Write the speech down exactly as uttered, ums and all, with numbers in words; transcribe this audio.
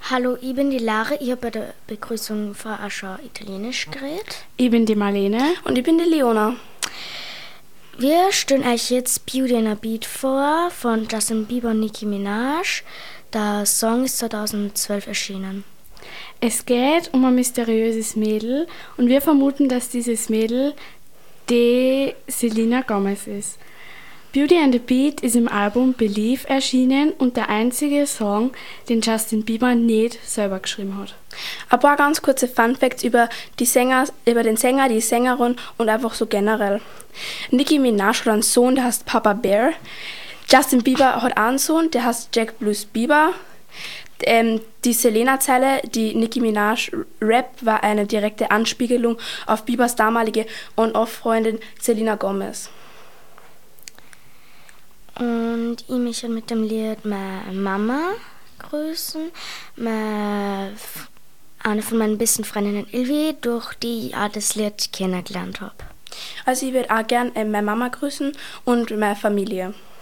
Hallo, ich bin die Lara. Ich habe bei der Begrüßung vorher auch schon Italienisch geredet. Ich bin die Marlene. Und ich bin die Leona. Wir stellen euch jetzt Beauty and a Beat vor von Justin Bieber und Nicki Minaj. Der Song ist zweitausendzwölf erschienen. Es geht um ein mysteriöses Mädel und wir vermuten, dass dieses Mädel die Selena Gomez ist. Beauty and the Beat ist im Album Believe erschienen und der einzige Song, den Justin Bieber nicht selber geschrieben hat. Ein paar ganz kurze Funfacts über, die Sänger, über den Sänger, die Sängerin und einfach so generell. Nicki Minaj hat einen Sohn, der heißt Papa Bear. Justin Bieber hat auch einen Sohn, der heißt Jack Blues Bieber. Ähm, die Selena-Zeile, die Nicki Minaj rappt, war eine direkte Anspiegelung auf Biebers damalige On-Off-Freundin Selena Gomez. Und ich möchte mit dem Lied meine Mama grüßen, meine, eine von meinen besten Freundinnen Ilvi, durch die ich auch das Lied kennengelernt habe. Also ich würde auch gerne äh, meine Mama grüßen und meine Familie.